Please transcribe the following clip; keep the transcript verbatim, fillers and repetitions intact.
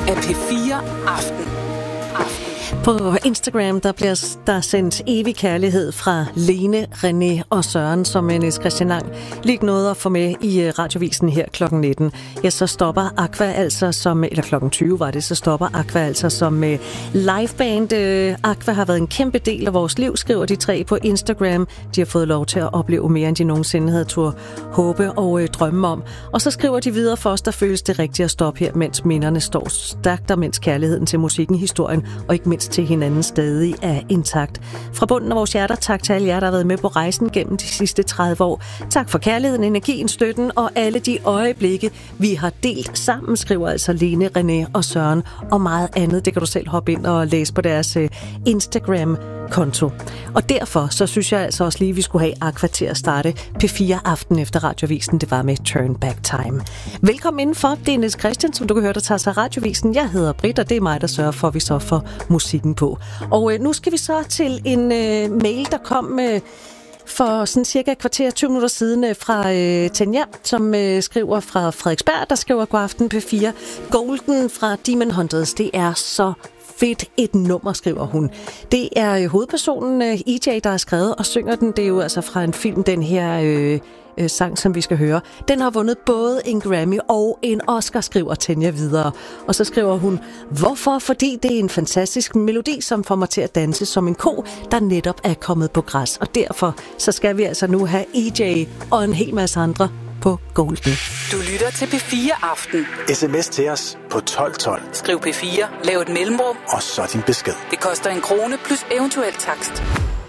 af P fire Aften. På Instagram der bliver der sendt evig kærlighed fra Lene, René og Søren, som Niels Christian Lang lige nåede at få med i radiovisen her klokken nitten. Ja, så stopper Aqua altså som, eller klokken tyve var det, så stopper Aqua altså som liveband. Aqua har været en kæmpe del af vores liv, skriver de tre på Instagram. De har fået lov til at opleve mere, end de nogensinde havde tur håbe og øh, drømme om. Og så skriver de videre: for os, der føles det rigtigt at stoppe her, mens minderne står stærkt, og mens kærligheden til musikken, historien og ikke mindst til hinanden stadig er intakt. Fra bunden af vores hjerter, tak til alle jer, der har været med på rejsen gennem de sidste tredive år. Tak for kærligheden, energien, støtten og alle de øjeblikke, vi har delt sammen, skriver altså Lene, René og Søren, og meget andet. Det kan du selv hoppe ind og læse på deres Instagram-konto. Og derfor så synes jeg altså også lige, at vi skulle have Aqua til at starte P fire Aften efter radiovisen. Det var med Turn Back Time. Velkommen indenfor. Det er Niels Christian, som du kan høre, der tager sig radiovisen. Jeg hedder Britt, og det er mig, der sørger for, at vi så får musikken på. Og øh, nu skal vi så til en øh, mail, der kom øh, for sådan cirka et kvarter, tyve minutter siden øh, fra øh, Tanja, som øh, skriver fra Frederiksberg, der skriver: god aften P fire. Golden fra Demon Hunters, det er så fedt et nummer, skriver hun. Det er hovedpersonen E J, der har skrevet og synger den. Det er jo altså fra en film, den her øh, øh, sang, som vi skal høre. Den har vundet både en Grammy og en Oscar, skriver Tanja videre. Og så skriver hun: hvorfor? Fordi det er en fantastisk melodi, som får mig til at danse som en ko, der netop er kommet på græs. Og derfor så skal vi altså nu have E J og en hel masse andre på Golden. Du lytter til P fire Aften. Sms til os på tolv tolv. Skriv P fire, lav et mellemrum, og så din besked. Det koster en krone plus eventuel takst.